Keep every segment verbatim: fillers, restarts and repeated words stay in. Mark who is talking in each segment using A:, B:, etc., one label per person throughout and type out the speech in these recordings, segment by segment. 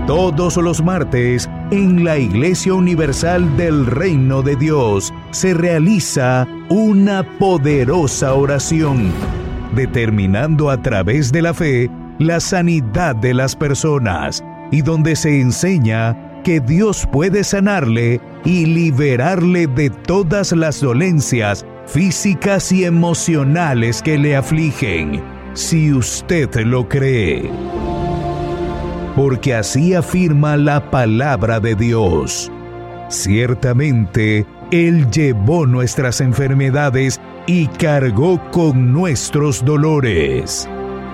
A: Todos los martes, en la Iglesia Universal del Reino de Dios, se realiza una poderosa oración, determinando a través de la fe la sanidad de las personas, y donde se enseña que Dios puede sanarle y liberarle de todas las dolencias físicas y emocionales que le afligen, si usted lo cree. Porque así afirma la palabra de Dios. Ciertamente, Él llevó nuestras enfermedades y cargó con nuestros dolores.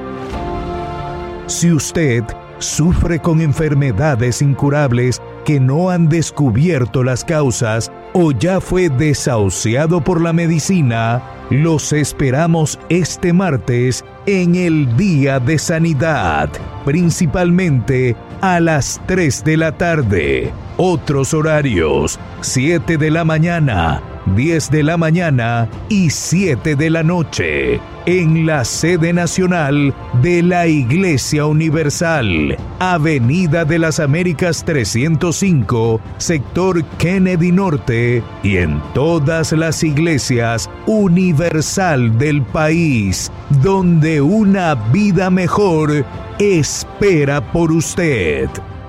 A: Si usted sufre con enfermedades incurables que no han descubierto las causas o ya fue desahuciado por la medicina, los esperamos este martes en el Día de Sanidad, principalmente a las tres de la tarde. Otros horarios: siete de la mañana, diez de la mañana y siete de la noche, en la sede nacional de la Iglesia Universal, Avenida de las Américas trescientos cinco, sector Kennedy Norte, y en todas las iglesias universal del país, donde una vida mejor espera por usted.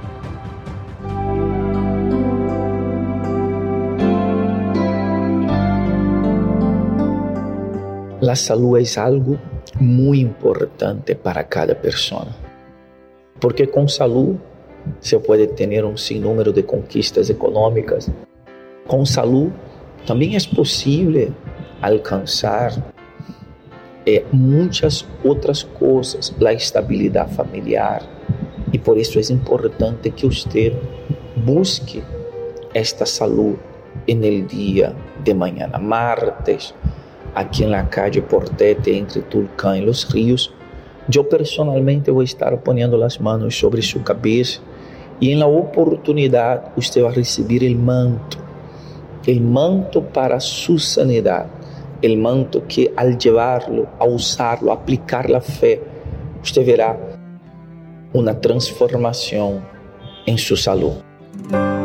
B: La salud es algo muy importante para cada persona, porque con salud se puede tener un sinnúmero de conquistas económicas. Con salud también es posible alcanzar eh, muchas otras cosas, la estabilidad familiar, y por eso es importante que usted busque esta salud en el día de mañana, martes, aquí en la calle Portete, entre Tulcán y Los Ríos. Yo personalmente voy a estar poniendo las manos sobre su cabeza, y en la oportunidad usted va a recibir el manto, el manto para su sanidad, el manto que al llevarlo, a usarlo, a aplicar la fe, usted verá una transformación en su salud.